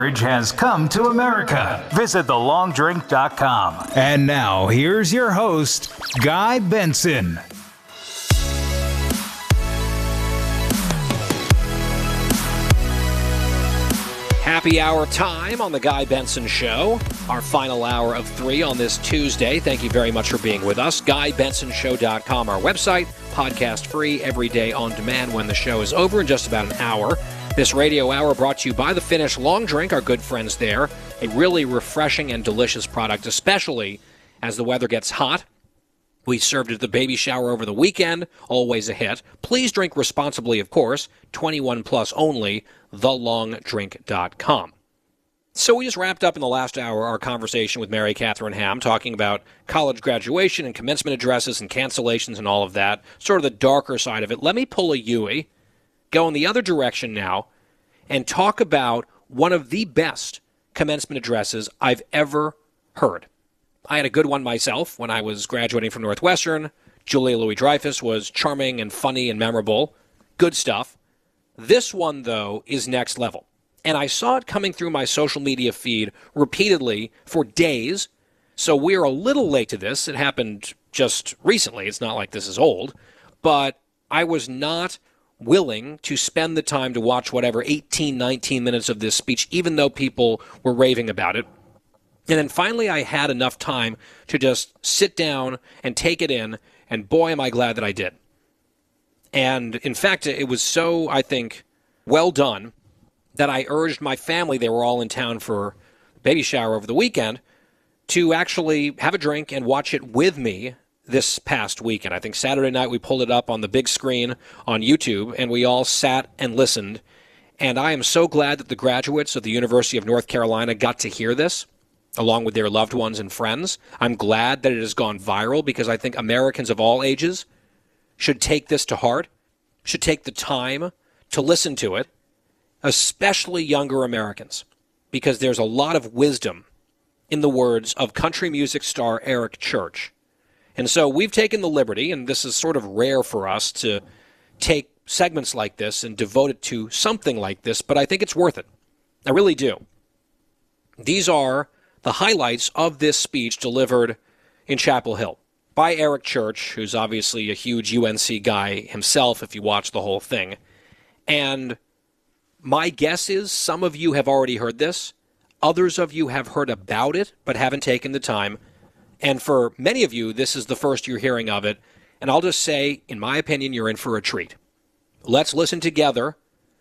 has come to America. Visit thelongdrink.com. And now, here's your host, Guy Benson. Happy hour time on the Guy Benson Show. Our final hour of 3 on this Tuesday. Thank you very much for being with us. GuyBensonShow.com, our website. Podcast free every day on demand when the show is over in just about an hour. This radio hour brought to you by the Finnish Long Drink, our good friends there. A really refreshing and delicious product, especially as the weather gets hot. We served it at the baby shower over the weekend, always a hit. Please drink responsibly, of course. 21 plus only, thelongdrink.com. So we just wrapped up in the last hour our conversation with Mary Catherine Ham, talking about college graduation and commencement addresses and cancellations and all of that, sort of the darker side of it. Let me pull a Yui, go in the other direction now, and talk about one of the best commencement addresses I've ever heard. I had a good one myself when I was graduating from Northwestern. Julia Louis-Dreyfus was charming and funny and memorable. Good stuff. This one, though, is next level. And I saw it coming through my social media feed repeatedly for days. So we're a little late to this. It happened just recently. It's not like this is old. But I was not willing to spend the time to watch whatever 18, 19 minutes of this speech, even though people were raving about it. And then finally I had enough time to just sit down and take it in, and boy, am I glad that I did. And in fact, it was so, I think, well done that I urged my family, they were all in town for baby shower over the weekend, to actually have a drink and watch it with me this past weekend. I think Saturday night we pulled it up on the big screen on YouTube, and we all sat and listened. And I am so glad that the graduates of the University of North Carolina got to hear this, along with their loved ones and friends. I'm glad that it has gone viral, because I think Americans of all ages should take this to heart, should take the time to listen to it, especially younger Americans, because there's a lot of wisdom in the words of country music star Eric Church. And so we've taken the liberty, and this is sort of rare for us to take segments like this and devote it to something like this, but I think it's worth it. I really do. These are the highlights of this speech delivered in Chapel Hill by Eric Church, who's obviously a huge UNC guy himself if you watch the whole thing. And my guess is some of you have already heard this. Others of you have heard about it but haven't taken the time. And for many of you, this is the first you're hearing of it. And I'll just say, in my opinion, you're in for a treat. Let's listen together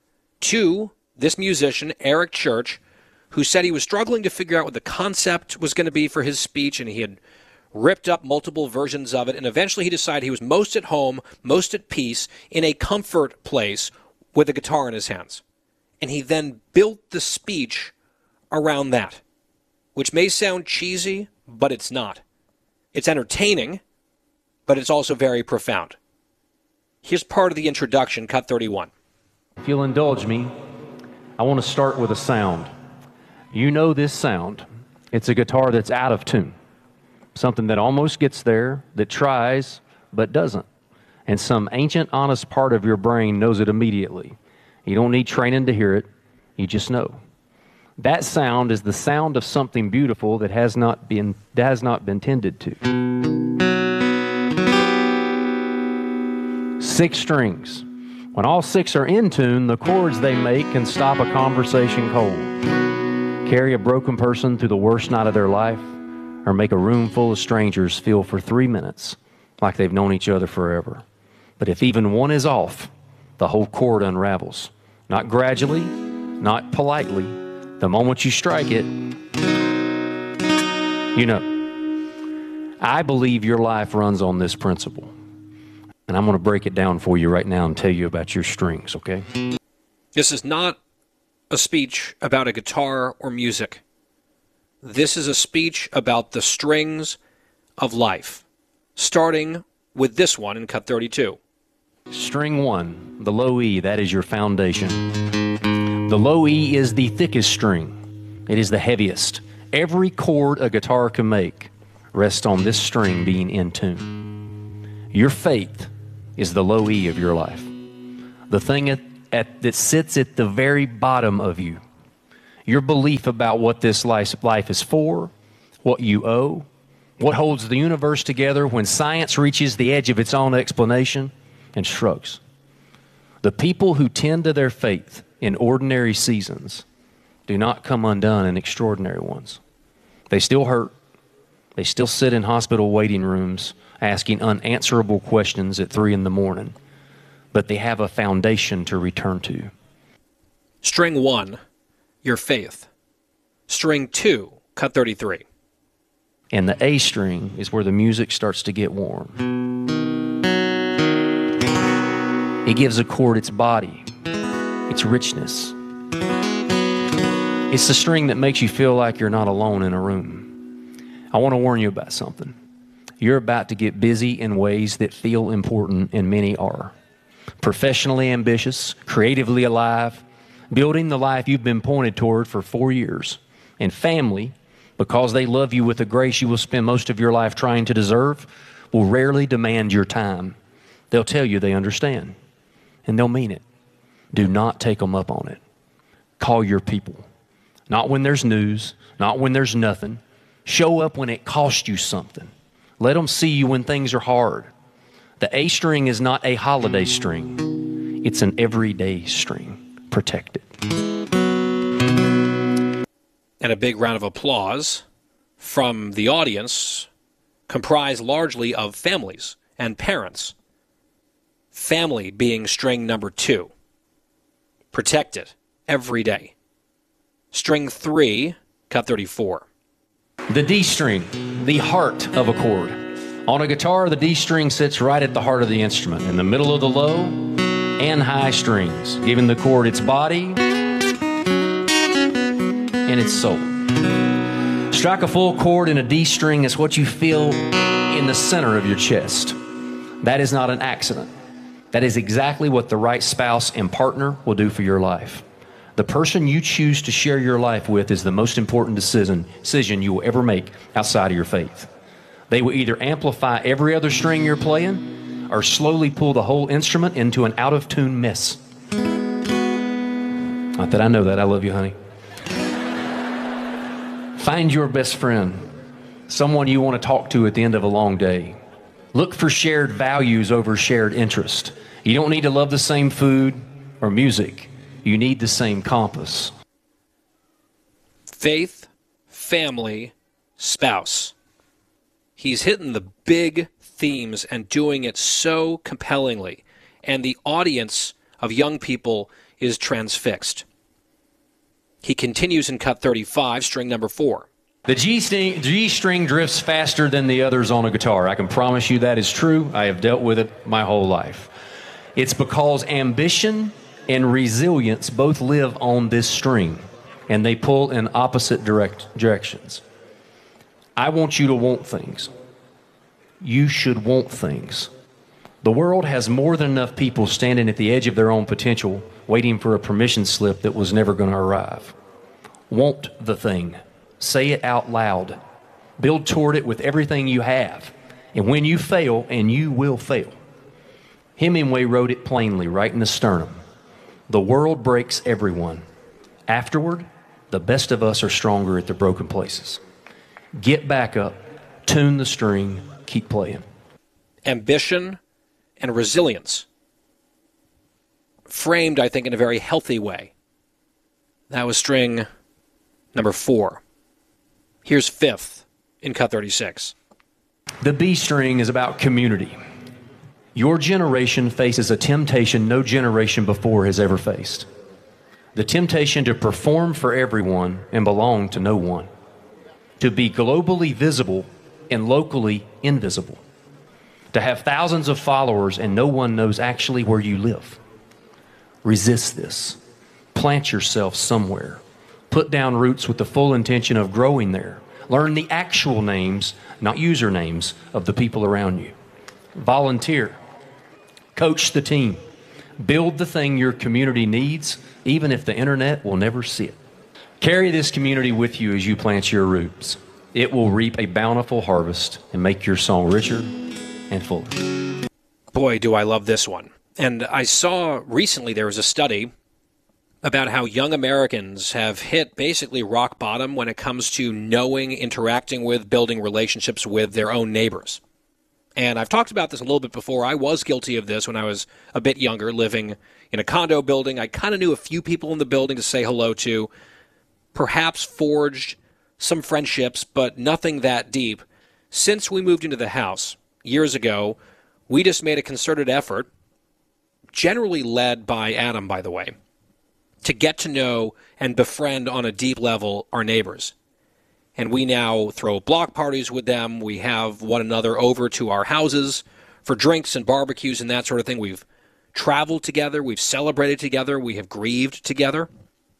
to this musician, Eric Church, who said he was struggling to figure out what the concept was going to be for his speech, and he had ripped up multiple versions of it, and eventually he decided he was most at home, most at peace, in a comfort place with a guitar in his hands. And he then built the speech around that, which may sound cheesy, but it's not. It's entertaining, but it's also very profound. Here's part of the introduction, cut 31. If you'll indulge me, I want to start with a sound. You know this sound. It's a guitar that's out of tune. Something that almost gets there, that tries, but doesn't. And some ancient, honest part of your brain knows it immediately. You don't need training to hear it. You just know. That sound is the sound of something beautiful that has not been tended to. 6 strings. When all 6 are in tune, the chords they make can stop a conversation cold, carry a broken person through the worst night of their life, or make a room full of strangers feel for 3 minutes like they've known each other forever. But if even one is off, the whole chord unravels. Not gradually, not politely. The moment you strike it, you know. I believe your life runs on this principle. And I'm going to break it down for you right now and tell you about your strings, okay? This is not a speech about a guitar or music. This is a speech about the strings of life, starting with this one in cut 32. String 1, the low E, that is your foundation. The low E is the thickest string. It is the heaviest. Every chord a guitar can make rests on this string being in tune. Your faith is the low E of your life. The thing that sits at the very bottom of you. your belief about what this life is for, what you owe, what holds the universe together when science reaches the edge of its own explanation and shrugs. The people who tend to their faith in ordinary seasons do not come undone in extraordinary ones. They still hurt. They still sit in hospital waiting rooms asking unanswerable questions at 3 a.m, but they have a foundation to return to. String 1, your faith. String 2, cut 33. And the A string is where the music starts to get warm. It gives a chord its body, its richness. It's the string that makes you feel like you're not alone in a room. I want to warn you about something. You're about to get busy in ways that feel important, and many are. Professionally ambitious, creatively alive, building the life you've been pointed toward for 4 years. And family, because they love you with a grace you will spend most of your life trying to deserve, will rarely demand your time. They'll tell you they understand, and they'll mean it. Do not take them up on it. Call your people. Not when there's news, not when there's nothing. Show up when it costs you something. Let them see you when things are hard. The A string is not a holiday string. It's an everyday string. Protect it. And a big round of applause from the audience, comprised largely of families and parents. Family being string number 2. Protect it every day. String 3, cut 34. The D string, the heart of a chord. On a guitar, the D string sits right at the heart of the instrument, in the middle of the low and high strings, giving the chord its body and its soul. Strike a full chord in a D string is what you feel in the center of your chest. That is not an accident. That is exactly what the right spouse and partner will do for your life. The person you choose to share your life with is the most important decision you will ever make outside of your faith. They will either amplify every other string you're playing or slowly pull the whole instrument into an out-of-tune mess. Not that I know that. I love you, honey. Find your best friend, someone you want to talk to at the end of a long day. Look for shared values over shared interest. You don't need to love the same food or music. You need the same compass. Faith, family, spouse. He's hitting the big themes and doing it so compellingly. And the audience of young people is transfixed. He continues in cut 35, string number 4. The G string drifts faster than the others on a guitar. I can promise you that is true. I have dealt with it my whole life. It's because ambition and resilience both live on this string, and they pull in opposite directions. I want you to want things. You should want things. The world has more than enough people standing at the edge of their own potential, waiting for a permission slip that was never going to arrive. Want the thing. Say it out loud. Build toward it with everything you have. And when you fail, and you will fail, Hemingway wrote it plainly right in the sternum. The world breaks everyone. Afterward, the best of us are stronger at the broken places. Get back up, tune the string, keep playing. Ambition and resilience. Framed, I think, in a very healthy way. That was string number 4. Here's 5th in cut 36. The B string is about community. Your generation faces a temptation no generation before has ever faced. The temptation to perform for everyone and belong to no one. To be globally visible and locally invisible. To have thousands of followers and no one knows actually where you live. Resist this. Plant yourself somewhere. Put down roots with the full intention of growing there. Learn the actual names, not usernames, of the people around you. Volunteer. Coach the team. Build the thing your community needs, even if the internet will never see it. Carry this community with you as you plant your roots. It will reap a bountiful harvest and make your song richer and fuller. Boy, do I love this one. And I saw recently there was a study about how young Americans have hit basically rock bottom when it comes to knowing, interacting with, building relationships with their own neighbors. And I've talked about this a little bit before. I was guilty of this when I was a bit younger, living in a condo building. I kind of knew a few people in the building to say hello to, perhaps forged some friendships, but nothing that deep. Since we moved into the house years ago, we just made a concerted effort, generally led by Adam, by the way, to get to know and befriend on a deep level our neighbors. And we now throw block parties with them. We have one another over to our houses for drinks and barbecues and that sort of thing. We've traveled together. We've celebrated together. We have grieved together.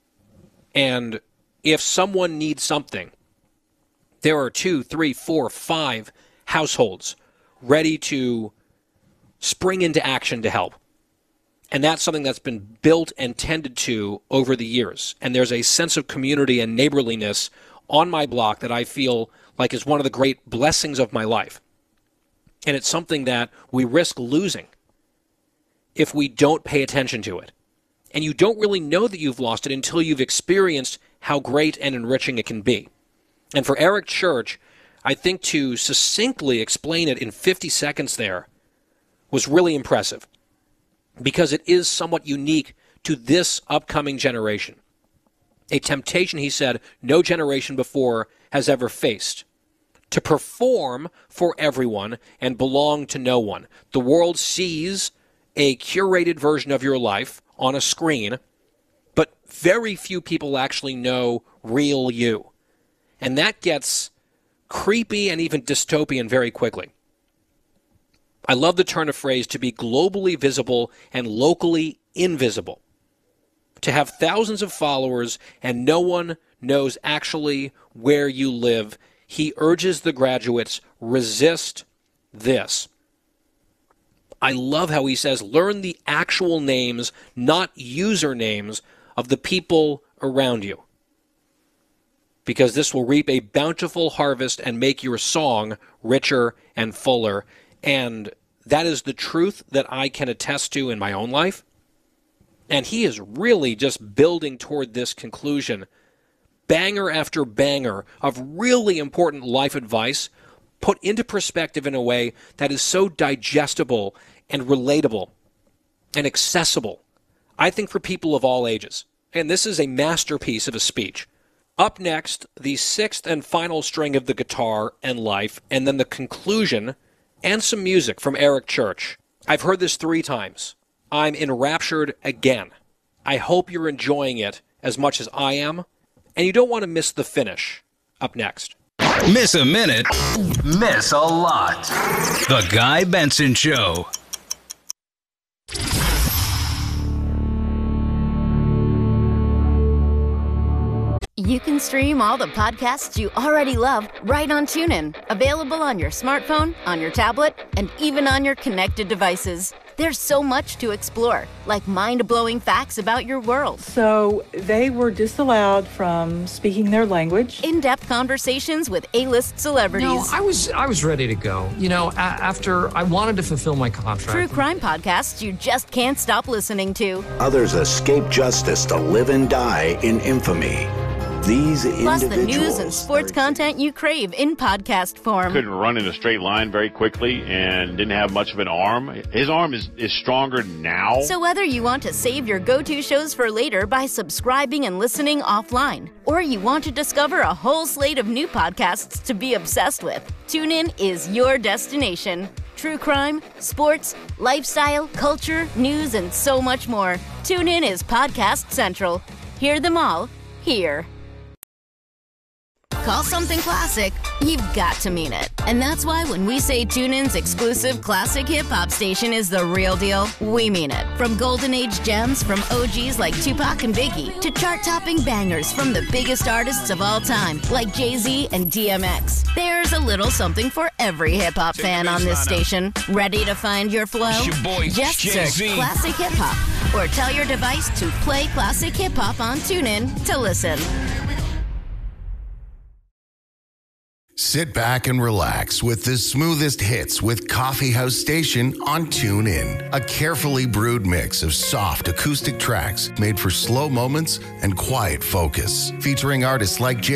And if someone needs something, there are 2, 3, 4, 5 households ready to spring into action to help. And that's something that's been built and tended to over the years. And there's a sense of community and neighborliness on my block that I feel like is one of the great blessings of my life. And it's something that we risk losing if we don't pay attention to it. And you don't really know that you've lost it until you've experienced how great and enriching it can be. And for Eric Church, I think to succinctly explain it in 50 seconds there was really impressive, because it is somewhat unique to this upcoming generation. A temptation, he said, no generation before has ever faced. To perform for everyone and belong to no one. The world sees a curated version of your life on a screen, but very few people actually know real you. And that gets creepy and even dystopian very quickly. I love the turn of phrase to be globally visible and locally invisible. To have thousands of followers and no one knows actually where you live. He urges the graduates, resist this. I love how he says, learn the actual names, not usernames, of the people around you. Because this will reap a bountiful harvest and make your song richer and fuller. And that is the truth that I can attest to in my own life. And he is really just building toward this conclusion. Banger after banger of really important life advice put into perspective in a way that is so digestible and relatable and accessible, I think, for people of all ages. And this is a masterpiece of a speech. Up next, the sixth and final string of the guitar and life, and then the conclusion and some music from Eric Church. I've heard this 3 times. I'm enraptured again. I hope you're enjoying it as much as I am, and you don't want to miss the finish. Up next. Miss a minute, miss a lot. The Guy Benson Show. You can stream all the podcasts you already love right on TuneIn. Available on your smartphone, on your tablet, and even on your connected devices. There's so much to explore, like mind-blowing facts about your world. So they were disallowed from speaking their language. In-depth conversations with A-list celebrities. No, I was ready to go. You know, after I wanted to fulfill my contract. True crime podcasts you just can't stop listening to. Others escape justice to live and die in infamy. These plus the news and sports content you crave in podcast form. Couldn't run in a straight line very quickly and didn't have much of an arm. His arm is stronger now. So whether you want to save your go-to shows for later by subscribing and listening offline, or you want to discover a whole slate of new podcasts to be obsessed with, TuneIn is your destination. True crime, sports, lifestyle, culture, news, and so much more. TuneIn is Podcast Central. Hear them all here. Call something classic, you've got to mean it. And that's why when we say TuneIn's exclusive classic hip-hop station is the real deal, we mean it. From golden age gems from OGs like Tupac and Biggie, to chart-topping bangers from the biggest artists of all time, like Jay-Z and DMX. There's a little something for every hip-hop fan on this station. Ready to find your flow? Just search Classic Hip-Hop, or tell your device to play Classic Hip-Hop on TuneIn to listen. Sit back and relax with the smoothest hits with Coffee House Station on TuneIn. A carefully brewed mix of soft acoustic tracks made for slow moments and quiet focus. Featuring artists like